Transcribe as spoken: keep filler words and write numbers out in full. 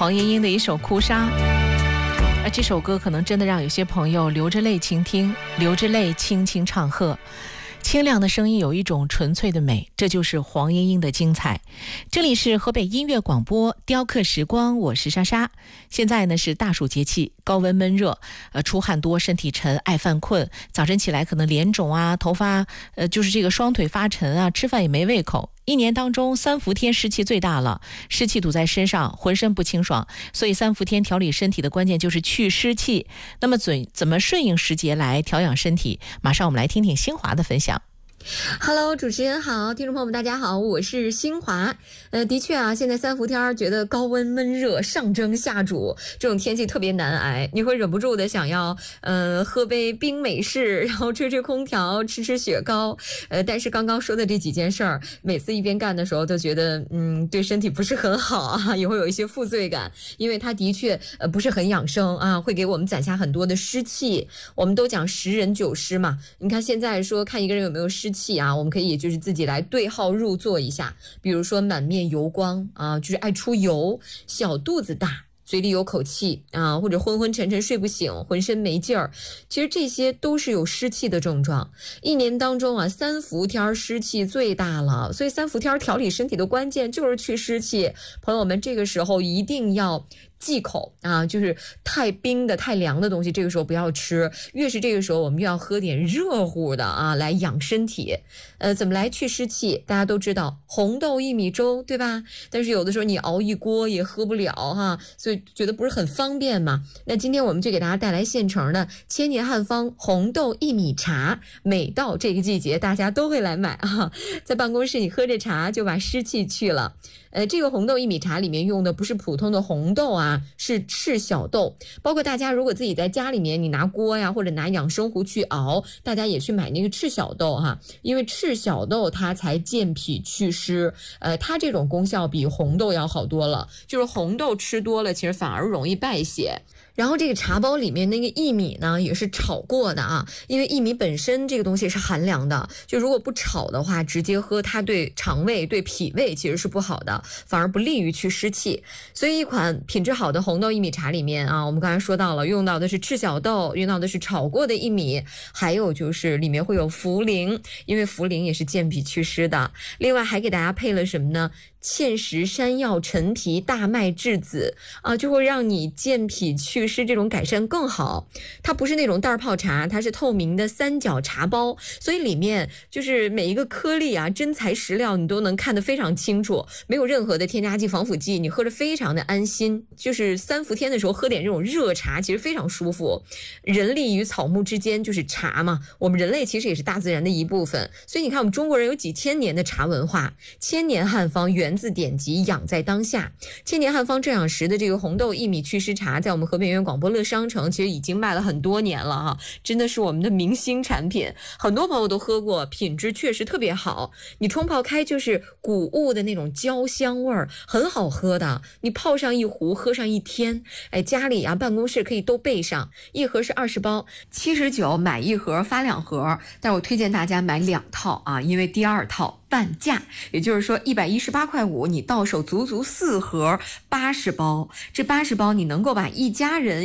黄莺莺的一首《哭砂》。而这首歌可能真的让有些朋友流着泪倾听，流着泪轻轻唱和。清亮的声音有一种纯粹的美，这就是黄莺莺的精彩。这里是河北音乐广播雕刻时光，我是莎莎。现在呢是大暑节气，高温闷热，呃，出汗多，身体沉，爱犯困，早晨起来可能脸肿啊，头发呃就是这个双腿发沉啊，吃饭也没胃口。一年当中三伏天湿气最大了，湿气堵在身上，浑身不清爽，所以三伏天调理身体的关键就是去湿气。那么怎怎么顺应时节来调养身体？马上我们来听听新华的分享。 Hello， 主持人好，听众朋友们大家好，我是新华。呃，的确啊，现在三伏天觉得高温闷热，上蒸下煮，这种天气特别难挨，你会忍不住的想要呃喝杯冰美式，然后吹吹空调，吃吃雪糕。呃，但是刚刚说的这几件事儿，每次一边干的时候都觉得嗯对身体不是很好啊，也会有一些负罪感，因为它的确呃不是很养生啊，会给我们攒下很多的湿气。我们都讲十人九湿嘛，你看现在说看一个人有没有湿气啊，我们可以就是自己来对号入座一下，比如说满面油光啊，就是爱出油，小肚子大，嘴里有口气啊，或者昏昏沉沉睡不醒，浑身没劲儿，其实这些都是有湿气的症状。一年当中啊，三伏天湿气最大了，所以三伏天调理身体的关键就是去湿气。朋友们，这个时候一定要忌口啊，就是太冰的太凉的东西这个时候不要吃，越是这个时候我们越要喝点热乎的啊，来养身体。呃，怎么来去湿气？大家都知道红豆薏米粥对吧？但是有的时候你熬一锅也喝不了哈，所以觉得不是很方便嘛。那今天我们就给大家带来现成的千年汉方红豆薏米茶，每到这个季节大家都会来买啊，在办公室你喝着茶就把湿气去了。呃，这个红豆薏米茶里面用的不是普通的红豆啊，是赤小豆。包括大家如果自己在家里面，你拿锅呀或者拿养生壶去熬，大家也去买那个赤小豆哈，因为赤小豆它才健脾祛湿，呃，它这种功效比红豆要好多了。就是红豆吃多了，其实反而容易败血。然后这个茶包里面那个薏米呢也是炒过的啊，因为薏米本身这个东西是寒凉的，就如果不炒的话，直接喝它对肠胃对脾胃其实是不好的，反而不利于去湿气。所以一款品质好的红豆薏米茶里面啊，我们刚才说到了用到的是赤小豆，用到的是炒过的薏米，还有就是里面会有茯苓，因为茯苓也是健脾祛湿的。另外还给大家配了什么呢？芡实山药陈皮大麦栀子啊，就会让你健脾祛湿这种改善更好。它不是那种袋泡茶，它是透明的三角茶包，所以里面就是每一个颗粒啊，真材实料，你都能看得非常清楚，没有任何的添加剂防腐剂，你喝着非常的安心。就是三伏天的时候喝点这种热茶其实非常舒服。人力与草木之间就是茶嘛，我们人类其实也是大自然的一部分，所以你看我们中国人有几千年的茶文化，千年汉方源自典籍，养在当下。千年汉方正养时的这个红豆薏米祛湿茶，在我们河北园广播乐商城其实已经卖了很多年了哈，真的是我们的明星产品，很多朋友都喝过，品质确实特别好。你冲泡开就是谷物的那种焦香味儿，很好喝的。你泡上一壶，喝上一天，哎，家里啊、办公室可以都备上。一盒是二十包，七十九买一盒发两盒，但我推荐大家买两套啊，因为第二套半价，也就是说一百一十八块五，你到手足足四盒八十包，这八十包你能够把一家人